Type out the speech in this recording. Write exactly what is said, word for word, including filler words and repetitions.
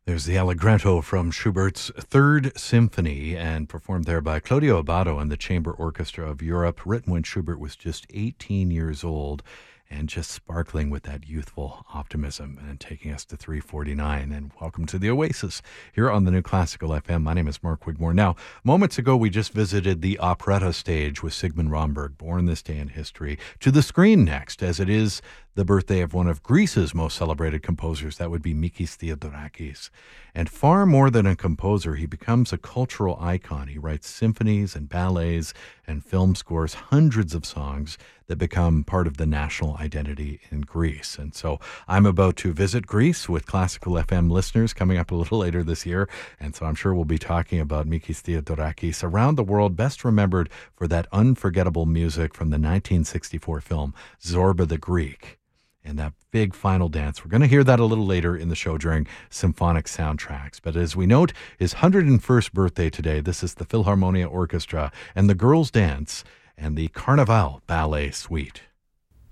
There's the Allegretto from Schubert's Third Symphony, and performed there by Claudio Abbado and the Chamber Orchestra of Europe, written when Schubert was just eighteen years old, and just sparkling with that youthful optimism, and taking us to three forty-nine. And welcome to the Oasis here on the New Classical F M. My name is Mark Wigmore. Now, moments ago, we just visited the operetta stage with Sigmund Romberg, born this day in history, to the screen next, as it is the birthday of one of Greece's most celebrated composers. That would be Mikis Theodorakis. And far more than a composer, he becomes a cultural icon. He writes symphonies and ballets and film scores, hundreds of songs that become part of the national identity in Greece. And so I'm about to visit Greece with Classical F M listeners coming up a little later this year. And so I'm sure we'll be talking about Mikis Theodorakis, around the world best remembered for that unforgettable music from the nineteen sixty-four film Zorba the Greek, and that big final dance. We're going to hear that a little later in the show during symphonic soundtracks. But as we note, his one hundred first birthday today. This is the Philharmonia Orchestra and the Girls' Dance and the Carnaval Ballet Suite.